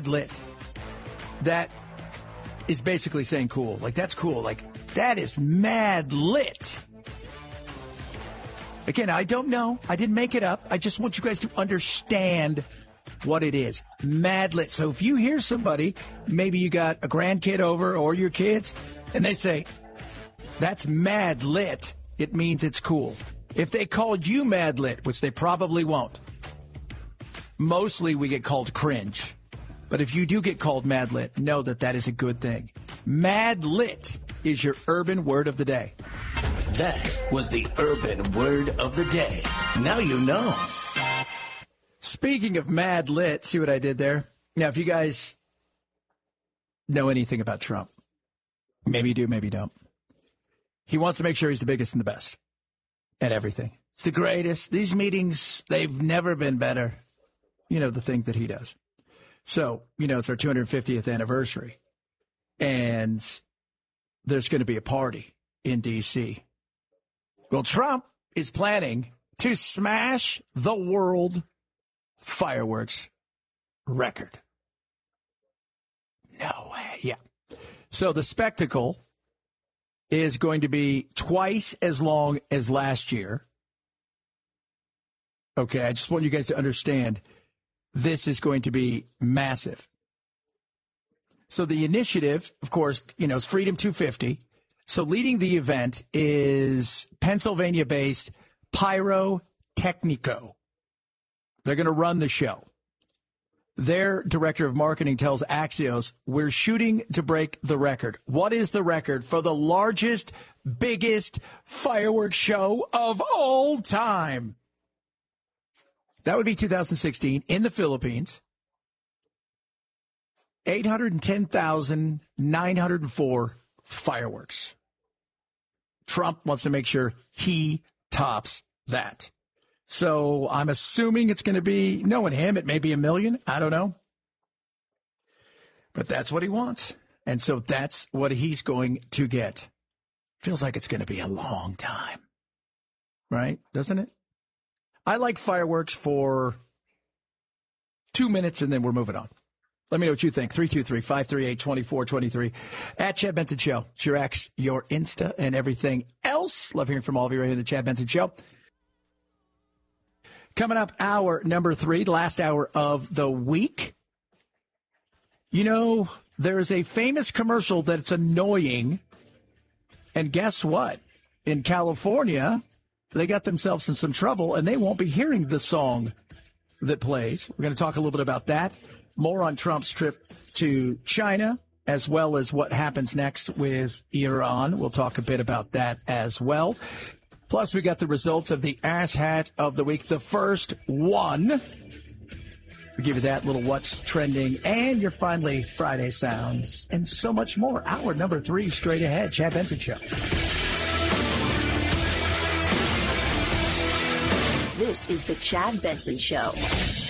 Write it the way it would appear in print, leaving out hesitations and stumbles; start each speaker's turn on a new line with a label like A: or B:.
A: mad lit. That is basically saying cool. Like, that's cool. Like, that is mad lit. Again, I don't know. I didn't make it up. I just want you guys to understand what it is. Mad lit. So if you hear somebody, maybe you got a grandkid over or your kids, and they say, that's mad lit, it means it's cool. If they called you mad lit, which they probably won't, mostly we get called cringe. But if you do get called mad lit, know that that is a good thing. Mad lit is your urban word of the day.
B: That was the urban word of the day. Now you know.
A: Speaking of mad lit, see what I did there? Now, if you guys know anything about Trump, maybe you do, maybe you don't. He wants to make sure he's the biggest and the best at everything. It's the greatest. These meetings, they've never been better. You know, the things that he does. So, you know, it's our 250th anniversary. And there's going to be a party in D.C. Well, Trump is planning to smash the world fireworks record. No way. Yeah. So the spectacle is going to be twice as long as last year. Okay, I just want you guys to understand this is going to be massive. So the initiative, of course, you know, is Freedom 250. So leading the event is Pennsylvania-based Pyrotechnico. They're going to run the show. Their director of marketing tells Axios, we're shooting to break the record. What is the record for the largest, biggest fireworks show of all time? That would be 2016 in the Philippines. 810,904 fireworks. Trump wants to make sure he tops that. So I'm assuming it's going to be, knowing him, it may be 1 million. I don't know. But that's what he wants. And so that's what he's going to get. Feels like it's going to be a long time. Right? Doesn't it? I like fireworks for 2 minutes and then we're moving on. Let me know what you think. 323-538-2423. At Chad Benson Show. It's your X, your Insta, and everything else. Love hearing from all of you right here in the Chad Benson Show. Coming up, hour number 3, the last hour of the week. You know, there's a famous commercial that's annoying. And guess what? In California, they got themselves in some trouble, and they won't be hearing the song that plays. We're going to talk a little bit about that. More on Trump's trip to China, as well as what happens next with Iran. We'll talk a bit about that as well. Plus, we got the results of the Ass Hat of the week, the first one. We give you that little what's trending and your finally Friday sounds and so much more. Hour number 3 straight ahead. Chad Benson Show.
C: This is the Chad Benson Show.